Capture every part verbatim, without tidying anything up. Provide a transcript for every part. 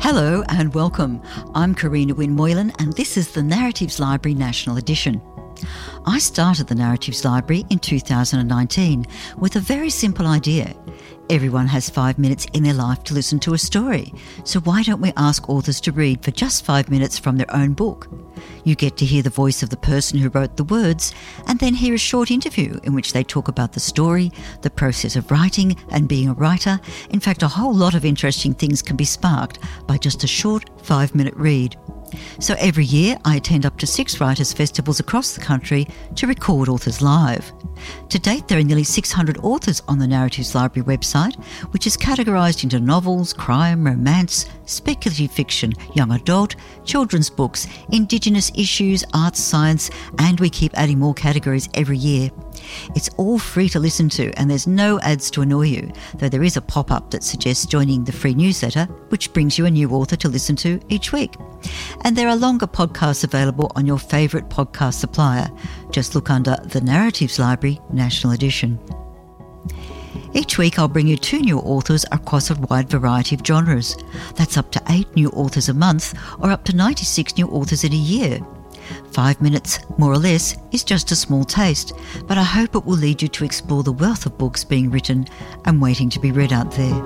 Hello and welcome. I'm Karina Wynne Moylan and this is the Narratives Library National Edition. I started the Narratives Library in two thousand nineteen with a very simple idea. Everyone has five minutes in their life to listen to a story, so why don't we ask authors to read for just five minutes from their own book? You get to hear the voice of the person who wrote the words and then hear a short interview in which they talk about the story, the process of writing and being a writer. In fact, a whole lot of interesting things can be sparked by just a short five-minute read. So every year I attend up to six writers' festivals across the country to record authors live. To date there are nearly six hundred authors on the Narratives Library website, which is categorised into novels, crime, romance, speculative fiction, young adult, children's books, Indigenous issues, arts, science, and we keep adding more categories every year. It's all free to listen to and there's no ads to annoy you, though there is a pop-up that suggests joining the free newsletter, which brings you a new author to listen to each week. And there are longer podcasts available on your favourite podcast supplier. Just look under the Narratives Library National Edition. Each week I'll bring you two new authors across a wide variety of genres. That's up to eight new authors a month or up to ninety-six new authors in a year. Five minutes, more or less, is just a small taste, but I hope it will lead you to explore the wealth of books being written and waiting to be read out there.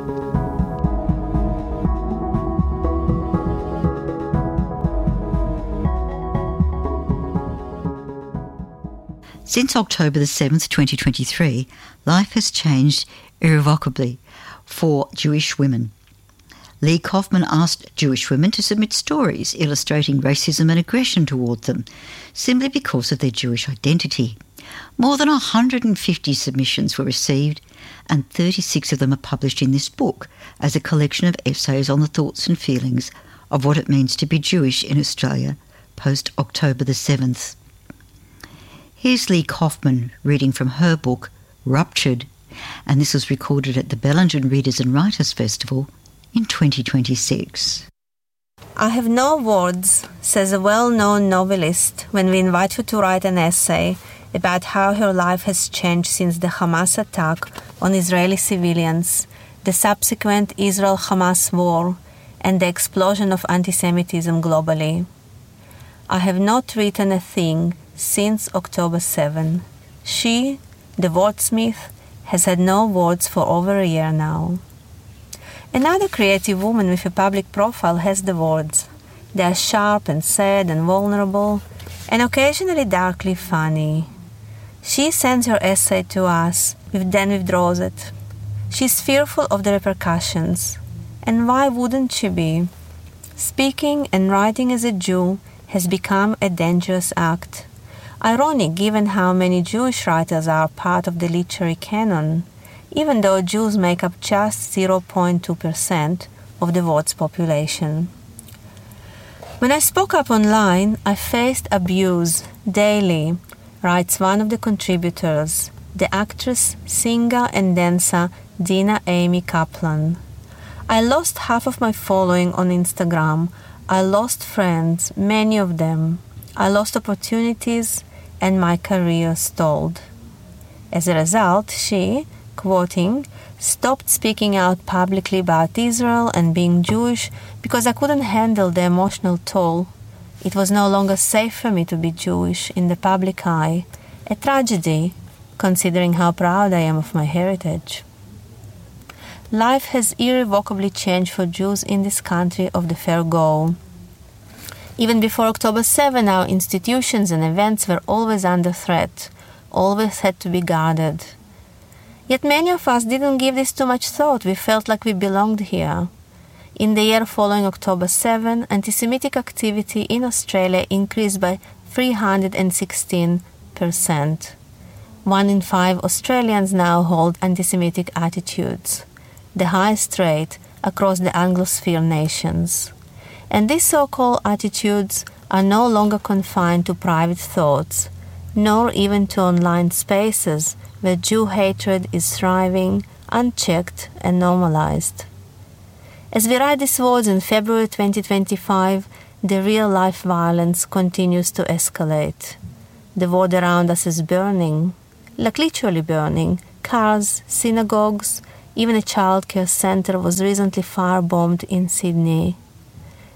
Since October the seventh, twenty twenty-three, life has changed irrevocably for Jewish women. Lee Kaufman asked Jewish women to submit stories illustrating racism and aggression toward them, simply because of their Jewish identity. More than one hundred fifty submissions were received, and thirty-six of them are published in this book as a collection of essays on the thoughts and feelings of what it means to be Jewish in Australia post-October the seventh. Here's Lee Kaufman reading from her book, Ruptured, and this was recorded at the Bellingen Readers and Writers Festival in twenty twenty-six. I have no words, says a well-known novelist when we invite her to write an essay about how her life has changed since the Hamas attack on Israeli civilians, the subsequent Israel-Hamas war, and the explosion of anti-Semitism globally. I have not written a thing since October seventh. She, the wordsmith, has had no words for over a year now. Another creative woman with a public profile has the words. They are sharp and sad and vulnerable, and occasionally darkly funny. She sends her essay to us, then withdraws it. She's fearful of the repercussions. And why wouldn't she be? Speaking and writing as a Jew has become a dangerous act. Ironic given how many Jewish writers are part of the literary canon, even though Jews make up just zero point two percent of the world's population. When I spoke up online, I faced abuse daily, writes one of the contributors, the actress, singer and dancer Dina Amy Kaplan. I lost half of my following on Instagram. I lost friends, many of them. I lost opportunities and my career stalled. As a result, she, quoting, stopped speaking out publicly about Israel and being Jewish because I couldn't handle the emotional toll. It was no longer safe for me to be Jewish in the public eye, a tragedy, considering how proud I am of my heritage. Life has irrevocably changed for Jews in this country of the fair go. Even before October seventh, our institutions and events were always under threat, always had to be guarded. Yet many of us didn't give this too much thought. We felt like we belonged here. In the year following October seventh, anti-Semitic activity in Australia increased by three hundred sixteen percent. One in five Australians now hold anti-Semitic attitudes, the highest rate across the Anglosphere nations. And these so-called attitudes are no longer confined to private thoughts, nor even to online spaces where Jew hatred is thriving, unchecked and normalized. As we write these words in February twenty twenty-five, the real-life violence continues to escalate. The world around us is burning, like literally burning. Cars, synagogues, even a childcare center was recently firebombed in Sydney.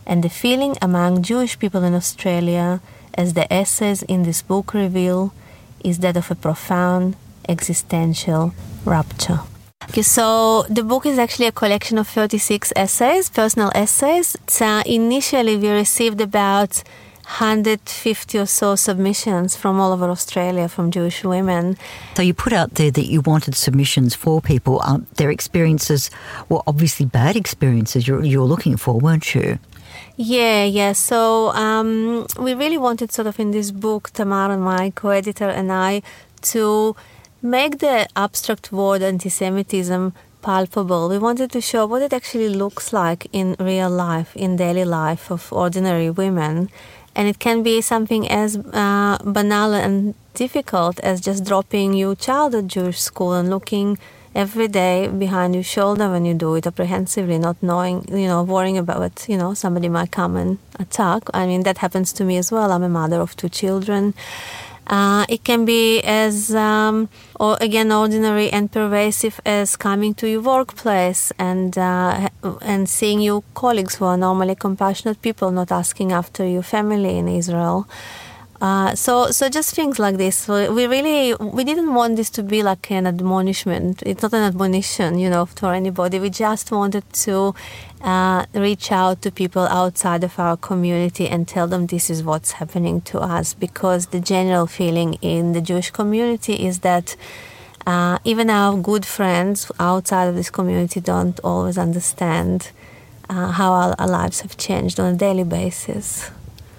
And the feeling among Jewish people in Australia, as the essays in this book reveal, is that of a profound existential rupture. Okay, so the book is actually a collection of thirty-six essays, personal essays. So initially we received about one hundred fifty or so submissions from all over Australia, from Jewish women. So you put out there that you wanted submissions for people. Um, their experiences were obviously bad experiences you're, you were looking for, weren't you? Yeah, yeah. So um, we really wanted sort of in this book, Tamara, my co-editor, and I, to make the abstract word anti-Semitism palpable. We wanted to show what it actually looks like in real life, in daily life of ordinary women. And it can be something as uh, banal and difficult as just dropping your child at Jewish school and looking every day behind your shoulder when you do it apprehensively, not knowing, you know, worrying about, you know, somebody might come and attack. I mean, that happens to me as well. I'm a mother of two children. Uh, it can be as, um, or again, ordinary and pervasive as coming to your workplace and uh, and seeing your colleagues who are normally compassionate people not asking after your family in Israel. Uh, so, so just things like this. We really, we didn't want this to be like an admonishment. It's not an admonition, you know, for anybody. We just wanted to uh, reach out to people outside of our community and tell them this is what's happening to us. Because the general feeling in the Jewish community is that uh, even our good friends outside of this community don't always understand uh, how our, our lives have changed on a daily basis.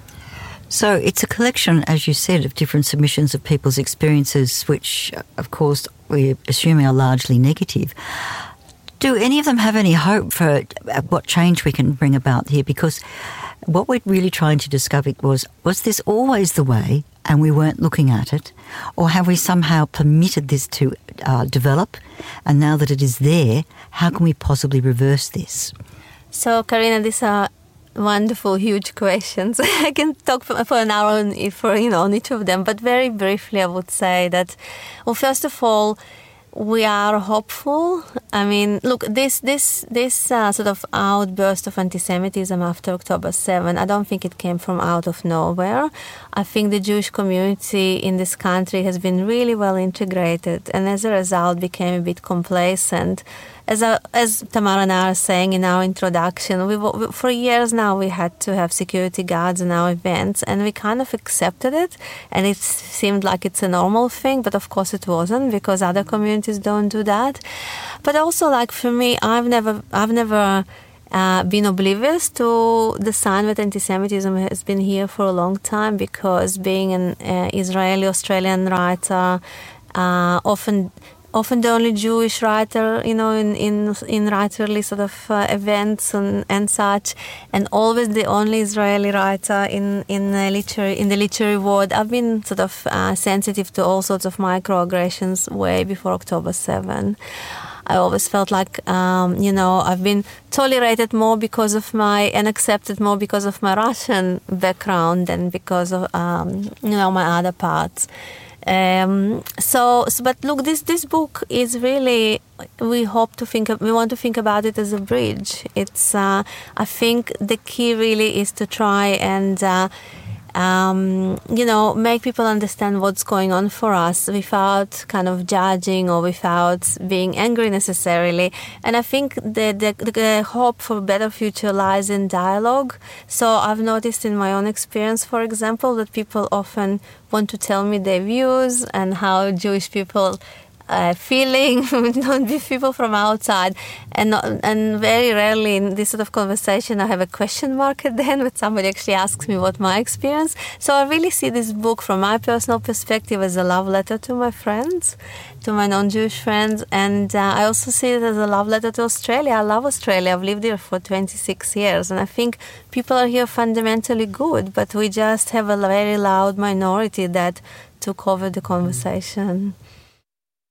So it's a collection, as you said, of different submissions of people's experiences, which, of course, we're assuming are largely negative. Do any of them have any hope for what change we can bring about here? Because what we're really trying to discover was, was this always the way and we weren't looking at it? Or have we somehow permitted this to uh, develop? And now that it is there, how can we possibly reverse this? So, Karina, these are wonderful, huge questions. I can talk for, for an hour on, for, you know, on each of them, but very briefly I would say that, well, first of all, we are hopeful. I mean, look, this this this uh, sort of outburst of anti-Semitism after October seventh, I don't think it came from out of nowhere. I think the Jewish community in this country has been really well integrated and as a result became a bit complacent. As a, as Tamara and I are saying in our introduction, we, we for years now we had to have security guards in our events, and we kind of accepted it, and it seemed like it's a normal thing, but of course it wasn't, because other communities don't do that. But also, like for me, I've never, I've never uh, been oblivious to the sign that anti-Semitism has been here for a long time, because being an uh, Israeli-Australian writer, uh, often. Often the only Jewish writer, you know, in in, in writerly sort of uh, events and, and such, and always the only Israeli writer in in the literary in the literary world. I've been sort of uh, sensitive to all sorts of microaggressions way before October seventh. I always felt like, um, you know, I've been tolerated more because of my, and accepted more because of my Russian background than because of, um, you know, my other parts. Um, so, so, but look, this, this book is really, we hope to think, we want to think about it as a bridge. It's, uh, I think the key really is to try and, uh, um, you know, make people understand what's going on for us without kind of judging or without being angry necessarily. And I think the, the, the hope for a better future lies in dialogue. So I've noticed in my own experience, for example, that people often want to tell me their views and how Jewish people Uh, feeling, not be people from outside, and not, and very rarely in this sort of conversation I have a question mark at the end when somebody actually asks me what my experience. So I really see this book from my personal perspective as a love letter to my friends, to my non-Jewish friends, and uh, I also see it as a love letter to Australia. I love Australia. I've lived here for twenty-six years, and I think people are here fundamentally good, but we just have a very loud minority that took over the conversation.